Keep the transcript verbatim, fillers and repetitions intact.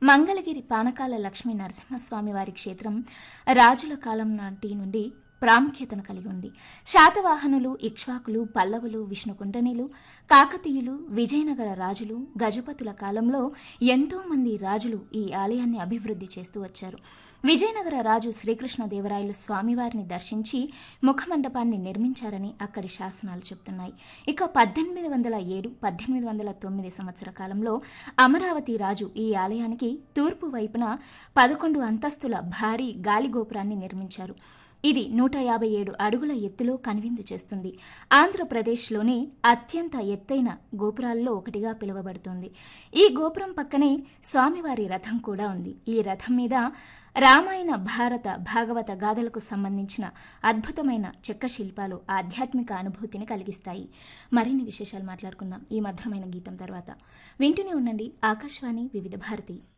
మంగళగిరి పానకాల లక్ష్మీ నరసింహస్వామి వారి క్షేత్రం రాజుల కాలం నాటి నుండి ప్రాముఖ్యతను కలిగి ఉంది. శాతవాహనులు, ఇక్ష్వాకులు, పల్లవులు, విష్ణుకుంటనీలు, కాకతీయులు, విజయనగర రాజులు, గజపతుల కాలంలో ఎంతో మంది రాజులు ఈ ఆలయాన్ని అభివృద్ధి చేస్తూ వచ్చారు. విజయనగర రాజు శ్రీకృష్ణదేవరాయలు స్వామివారిని దర్శించి ముఖమండపాన్ని నిర్మించారని అక్కడి శాసనాలు చెబుతున్నాయి. ఇక పద్దెనిమిది వందల ఏడు పద్దెనిమిది వందల తొమ్మిది సంవత్సర కాలంలో అమరావతి రాజు ఈ ఆలయానికి తూర్పు వైపున పదకొండు అంతస్తుల భారీ గాలిగోపురాన్ని నిర్మించారు. ఇది నూట యాభై ఏడు అడుగుల ఎత్తులో కనువిందు చేస్తుంది. ఆంధ్రప్రదేశ్లోని అత్యంత ఎత్తైన గోపురాల్లో ఒకటిగా పిలువబడుతుంది. ఈ గోపురం పక్కనే స్వామివారి రథం కూడా ఉంది. ఈ రథం మీద రామాయణ, భారత, భాగవత గాథలకు సంబంధించిన అద్భుతమైన చెక్క శిల్పాలు ఆధ్యాత్మిక అనుభూతిని కలిగిస్తాయి. మరిన్ని విశేషాలు మాట్లాడుకుందాం ఈ మధురమైన గీతం తర్వాత. వింటూనే ఉండండి ఆకాశవాణి వివిధ భారతి.